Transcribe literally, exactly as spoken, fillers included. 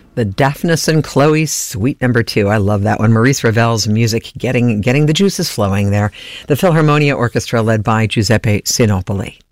The Daphnis and Chloe Suite Number Two. I love that one. Maurice Ravel's music, getting getting the juices flowing there. The Philharmonia Orchestra, led by Giuseppe Sinopoli.